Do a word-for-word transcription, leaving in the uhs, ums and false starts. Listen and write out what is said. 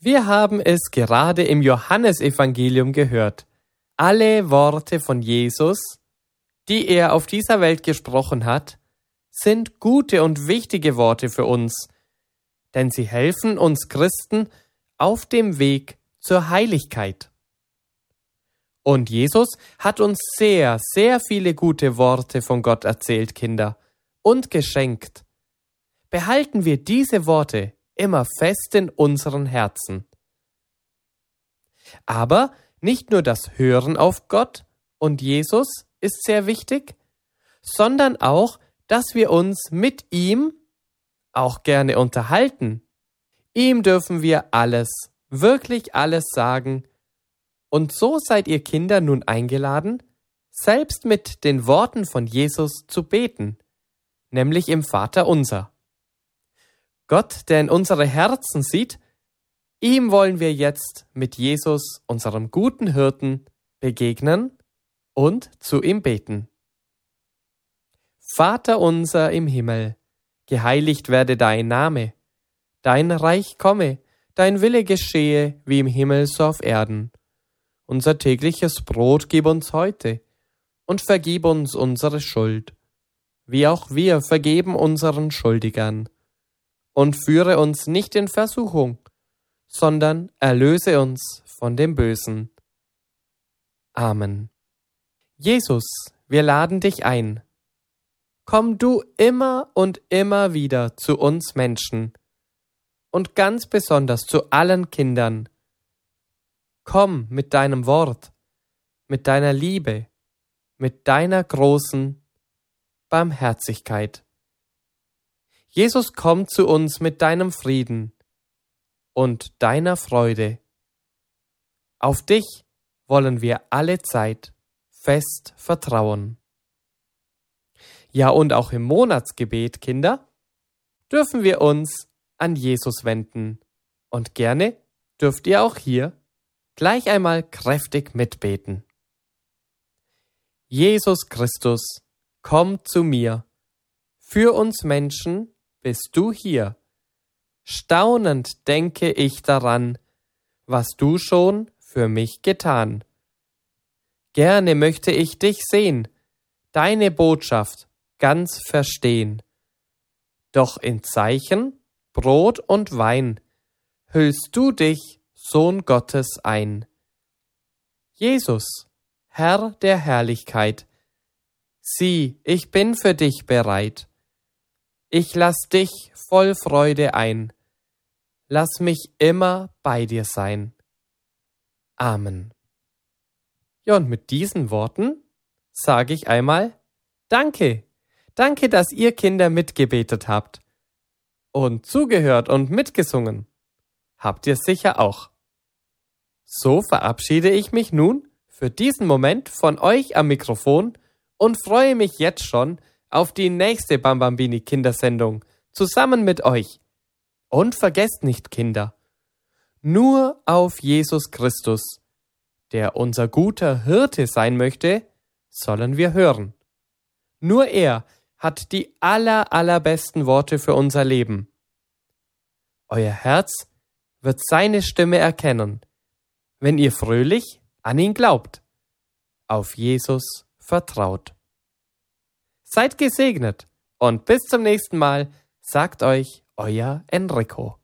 Wir haben es gerade im Johannesevangelium gehört. Alle Worte von Jesus, die er auf dieser Welt gesprochen hat, sind gute und wichtige Worte für uns, denn sie helfen uns Christen auf dem Weg zur Heiligkeit. Und Jesus hat uns sehr, sehr viele gute Worte von Gott erzählt, Kinder, und geschenkt. Behalten wir diese Worte immer fest in unseren Herzen. Aber nicht nur das Hören auf Gott und Jesus ist sehr wichtig, sondern auch, dass wir uns mit ihm auch gerne unterhalten. Ihm dürfen wir alles, wirklich alles sagen. Und so seid ihr Kinder nun eingeladen, selbst mit den Worten von Jesus zu beten, nämlich im Vaterunser. Gott, der in unsere Herzen sieht, ihm wollen wir jetzt mit Jesus, unserem guten Hirten, begegnen und zu ihm beten. Vater unser im Himmel, geheiligt werde dein Name, dein Reich komme, dein Wille geschehe, wie im Himmel so auf Erden. Unser tägliches Brot gib uns heute und vergib uns unsere Schuld, wie auch wir vergeben unseren Schuldigern. Und führe uns nicht in Versuchung, sondern erlöse uns von dem Bösen. Amen. Jesus, wir laden dich ein. Komm du immer und immer wieder zu uns Menschen und ganz besonders zu allen Kindern. Komm mit deinem Wort, mit deiner Liebe, mit deiner großen Barmherzigkeit. Jesus, komm zu uns mit deinem Frieden und deiner Freude. Auf dich wollen wir alle Zeit fest vertrauen. Ja, und auch im Monatsgebet, Kinder, dürfen wir uns an Jesus wenden. Und gerne dürft ihr auch hier gleich einmal kräftig mitbeten. Jesus Christus, komm zu mir. Für uns Menschen bist du hier. Staunend denke ich daran, was du schon für mich getan. Gerne möchte ich dich sehen, deine Botschaft ganz verstehen. Doch in Zeichen, Brot und Wein hüllst du dich, Sohn Gottes, ein. Jesus, Herr der Herrlichkeit, sieh, ich bin für dich bereit. Ich lass dich voll Freude ein. Lass mich immer bei dir sein. Amen. Ja, und mit diesen Worten sage ich einmal Danke. Danke, dass ihr Kinder mitgebetet habt. Und zugehört und mitgesungen. Habt ihr sicher auch. So verabschiede ich mich nun für diesen Moment von euch am Mikrofon und freue mich jetzt schon auf die nächste Bambambini-Kindersendung zusammen mit euch. Und vergesst nicht, Kinder, nur auf Jesus Christus, der unser guter Hirte sein möchte, sollen wir hören. Nur er hat die aller, allerbesten Worte für unser Leben. Euer Herz wird seine Stimme erkennen, wenn ihr fröhlich an ihn glaubt, auf Jesus vertraut. Seid gesegnet und bis zum nächsten Mal, sagt euch euer Enrico.